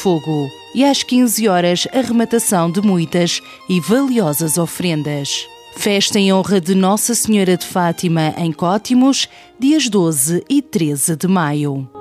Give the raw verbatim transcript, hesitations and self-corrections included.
fogo e às quinze horas arrematação de muitas e valiosas ofrendas. Festa em honra de Nossa Senhora de Fátima em Cótimos, dias doze e treze de maio.